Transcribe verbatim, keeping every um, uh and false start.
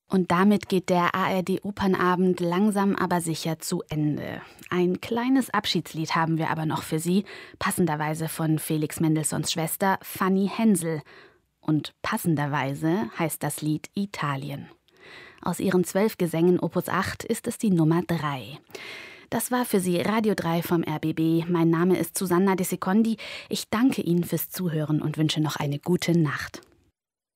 Und damit geht der A R D-Opernabend langsam aber sicher zu Ende. Ein kleines Abschiedslied haben wir aber noch für Sie, passenderweise von Felix Mendelssohns Schwester Fanny Hensel. Und passenderweise heißt das Lied Italien. Aus ihren zwölf Gesängen Opus acht ist es die Nummer drei. Das war für Sie Radio drei vom R B B. Mein Name ist Susanna De Secondi. Ich danke Ihnen fürs Zuhören und wünsche noch eine gute Nacht.